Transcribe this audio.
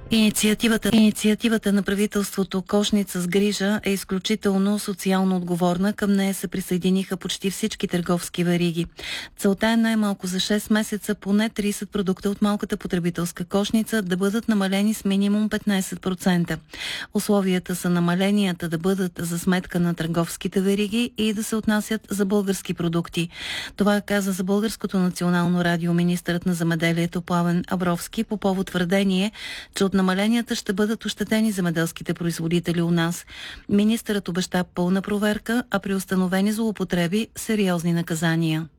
Инициативата на правителството "Кошница с грижа" е изключително социално отговорна. Към нея се присъединиха почти всички търговски вериги. Целта е най-малко за 6 месеца поне 30 продукта от малката потребителска кошница да бъдат намалени с минимум 15%. Условията са намаленията да бъдат за сметка на търговските вериги и да се отнасят за български продукти. Това каза за Българското национално радио министърът на земеделието Пламен Абровски по повод твърдение, че от намаленията ще бъдат ощетени земеделските производители у нас. Министърът обеща пълна проверка, а при установени злоупотреби сериозни наказания.